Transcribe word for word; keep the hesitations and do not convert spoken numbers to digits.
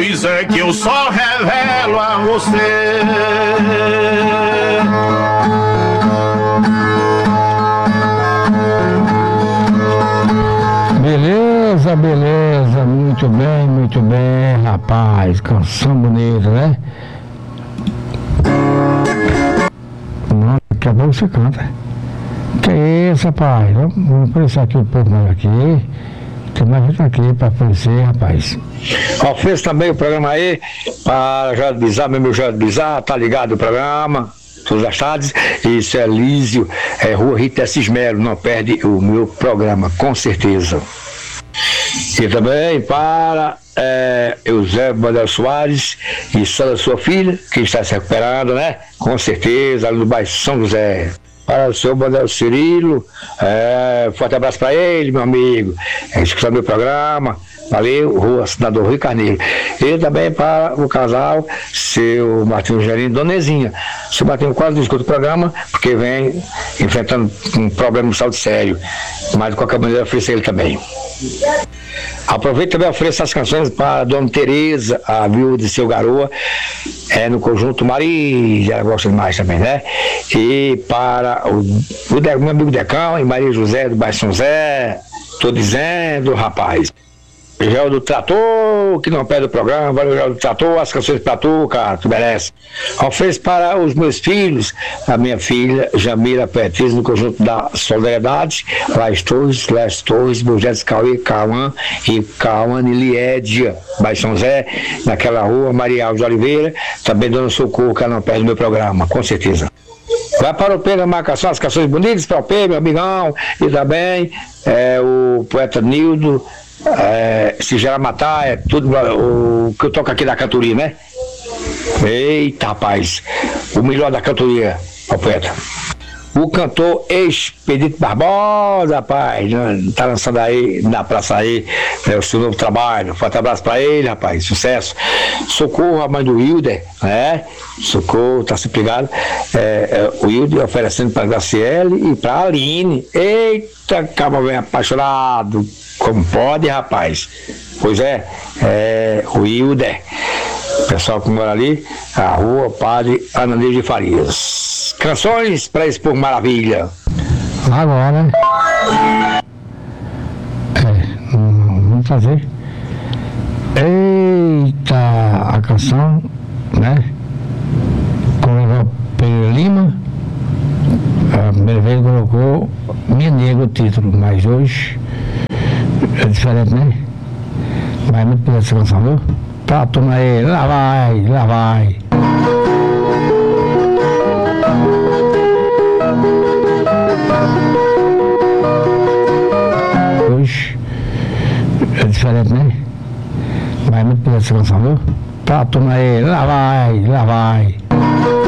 luz é que eu só revelo a você. Beleza, beleza, muito bem, muito bem, rapaz, canção bonita, né? Não, daqui a pouco você canta. Que é isso, rapaz? Vamos, vamos aparecer aqui um pouco mais aqui. Tem mais gente aqui para aparecer, rapaz. Ofereço também o programa aí para Jorge Bizarro, meu amigo Jorge Bizarro, tá ligado o programa, todas as tardes. Isso é Lísio, é Rua Rita Cismero, não perde o meu programa, com certeza. E também para é, Eusébio Manuel Soares e Sandra, sua filha, que está se recuperando, né? Com certeza, ali no bairro São José. Para o senhor Manuel Cirilo, é, forte abraço para ele, meu amigo. É, escutando meu programa. Valeu, Rua Senador Rui Carneiro. E também para o casal, seu Martinho Gerino e Donezinha. Seu Martinho quase não escuta o programa, porque vem enfrentando um problema de saúde sério. Mas de qualquer maneira, ofereço ele também. Aproveito também e ofereço as canções para a Dona Tereza, a viúva de seu Garoa, é, no conjunto Maria, ela gosta demais também, né? E para o, o de, meu amigo Decão e Maria José do Bairro São Zé, tô dizendo, rapaz. Gel do Trator, que não perde o programa, valeu, Gel do Trator, as canções pra tu, cara, tu merece. Ofereço para os meus filhos, a minha filha Jamila Petriz, no conjunto da Solidariedade, Lais Torres, Les Torres, Burgés Cauê, Cauã e Cauã e Liédia, Baixo São Zé, naquela rua, Maria Alves de Oliveira, também dando socorro, que ela não perde o meu programa, com certeza. Vai para o P na marcação, as canções bonitas para o P, meu amigão, e também é, o poeta Nildo. É, se gerar matar, é tudo o que eu toco aqui da cantoria, né? Eita, rapaz, o melhor da cantoria, ó, poeta. O cantor Expedito Barbosa, rapaz, né? Tá lançando aí na praça aí, é, o seu novo trabalho. Forte abraço pra ele, rapaz, sucesso. Socorro, a mãe do Hilder, né? Socorro, tá sempre ligado. É, é, o Hilder oferecendo pra Graciele e pra Aline. Eita, calma, bem apaixonado. Como pode, rapaz? Pois é, é o Hilder. O pessoal que mora ali, a rua Padre Ananias de Farias. Canções para expor maravilha. Agora, é, vamos fazer. Eita, a canção, né? Com o Pedro Lima. A primeira vez colocou Minha Nega o título, mas hoje é diferente, né? Mas muito bonita essa canção, viu? Tá, toma aí, lá vai, lá vai. Hoje é diferente, né? Mas muito bonita essa canção, viu? Tá, toma aí, lá vai, lá vai.